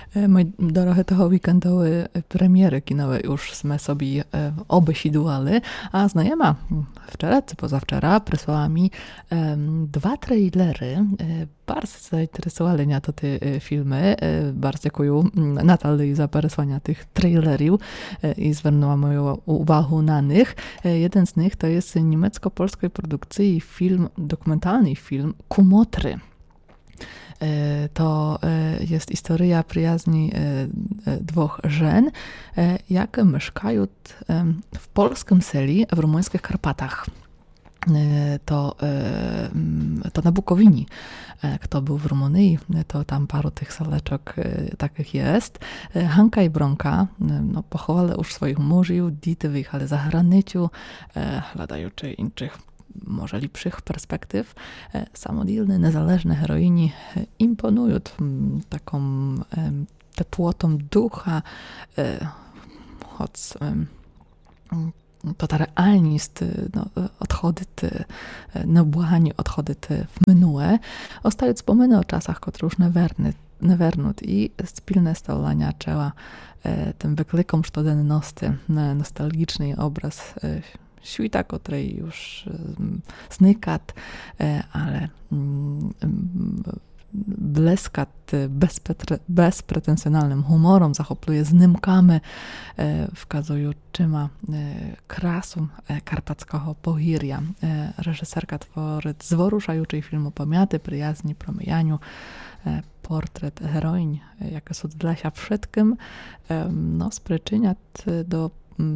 Mój dorohy toho weekendowy premiery kinowe już sme sobie obesiduali, a znajoma wczoraj czy pozawczera przysłała mi dwa trailery. Bardzo zainteresowali mnie te filmy. Bardzo dziękuję Natalii za przesłanie tych trailerów i zwróciła moją uwagę na nich. Jeden z nich to jest niemiecko-polskiej produkcji film, dokumentalny film Kumotry. To jest historia przyjaźni dwóch żen, jak mieszkają w polskim seli w rumuńskich Karpatach. To na Bukowini. Kto był w Rumunii, to tam paru tych saleczek takich jest. Hanka i Bronka pochowali już swoich mężów, dzieci wyjechali za granicę, hledajući innych może lepszych perspektyw. Samodzielne, niezależne heroini imponują taką tepłotą ducha, choć to ta realność odchodzi w minule, ostając wspomniane o czasach, które już nie wernut i spilne stałania czeła tym wyklikom sztodenności, nostalgiczny obraz świta, której już znikat, ale bleskat bezpretensjonalnym humorem, zachopluje zнимками, wskazującyma krasą karpackiego pogirja. Reżyserka tworzy zworuszający film o pamięci, przyjaźni, promijaniu, portret heroin, jaka są dla się wszystkim, spriczynia do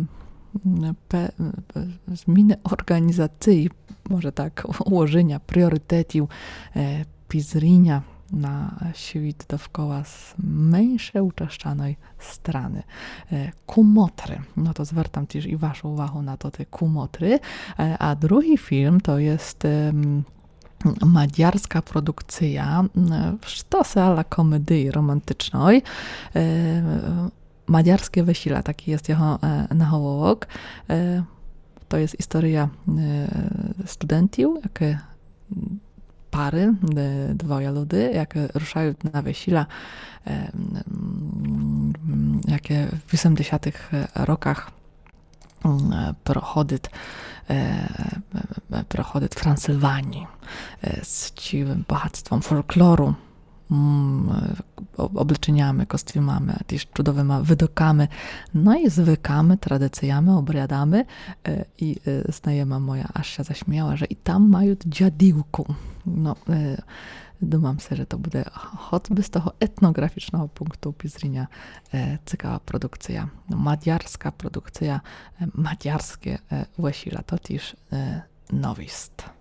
zmiany organizacji, może tak, ułożenia priorytetów, pizrinia na świat dookoła z mniejszej uczeszczanej strony. Kumotry. To zwracam też i waszą uwagę na te kumotry. A drugi film to jest madziarska produkcja, sztosy ala komedii romantycznej. Madziarskie wesila, taki jest jeho nahołok. To jest historia studentów, jakie pary, dwoje ludzi, jak ruszają na wesila, jakie w 80-tych rokach prochodzi w Transylwanii z dziwnym bogactwem folkloru, obliczeniami, kostiumami, też cudowymi widokami, i zwykami, tradycjami, obrядами. I znajoma moja aż się zaśmiała, że i tam mają dziadiłku. Думam sobie, że to będzie choćby z tego etnograficznego punktu widzenia ciekawa produkcja. Madziarska produkcja, madziarskie wesila, to też nowość.